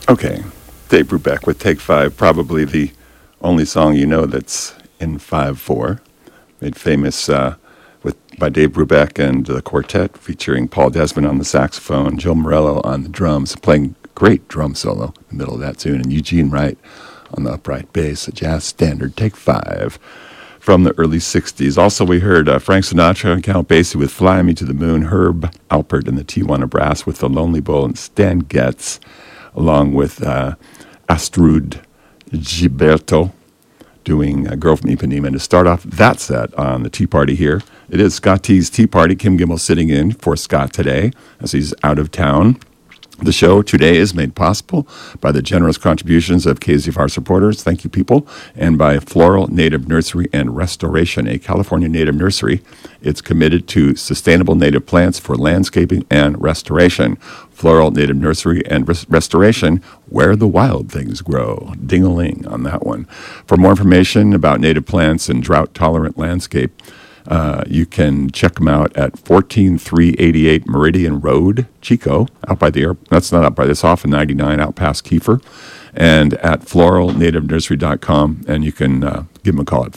Okay, Dave Brubeck with Take Five, probably the only song you know that's in 5/4, made famous by Dave Brubeck and the quartet, featuring Paul Desmond on the saxophone, Joe Morello on the drums, playing great drum solo in the middle of that tune, and Eugene Wright on the upright bass, a jazz standard, Take Five, from the early 60s. Also, we heard Frank Sinatra and Count Basie with Fly Me to the Moon, Herb Alpert and the Tijuana Brass with The Lonely Bull, and Stan Getz, along with Astrud Gilberto, doing Girl from Ipanema. To start off that set on the Tea Party here, it is Scott T's Tea Party. Kim Gimbel sitting in for Scott today as he's out of town. The show today is made possible by the generous contributions of KZFR supporters, thank you people, and by Floral Native Nursery and Restoration, a California native nursery. It's committed to sustainable native plants for landscaping and restoration. Floral Native Nursery and Restoration, where the wild things grow. Ding-a-ling on that one. For more information about native plants and drought-tolerant landscape, you can check them out at 14388 Meridian Road, Chico, out by the air. That's not out by this, off of 99 out past Kiefer, and at floralnativenursery.com. And you can give them a call at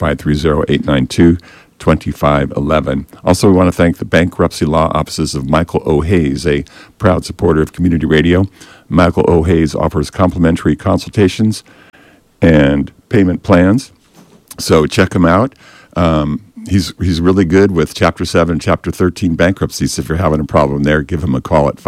530-892-2511. Also, we want to thank the bankruptcy law offices of Michael O. Hayes, a proud supporter of community radio. Michael O. Hayes offers complimentary consultations and payment plans, so check him out. He's really good with Chapter 7, Chapter 13 bankruptcies. If you're having a problem there, give him a call at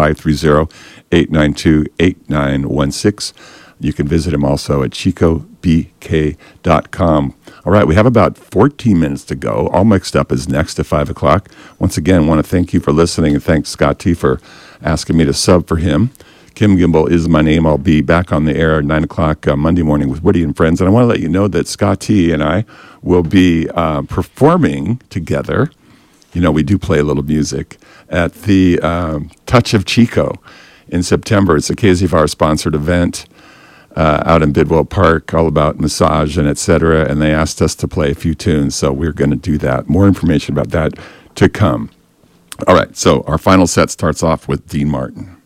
530-892-8916. You can visit him also at chicobk.com. All right, we have about 14 minutes to go. All Mixed Up is next at 5 o'clock. Once again, want to thank you for listening, and thanks Scott T for asking me to sub for him. Kim Gimbel is my name. I'll be back on the air at 9 o'clock Monday morning with Woody and Friends. And I want to let you know that Scott T and I will be performing together. You know, we do play a little music at the Touch of Chico in September. It's a KZFR-sponsored event out in Bidwell Park, all about massage and et cetera. And they asked us to play a few tunes, so we're going to do that. More information about that to come. All right, so our final set starts off with Dean Martin.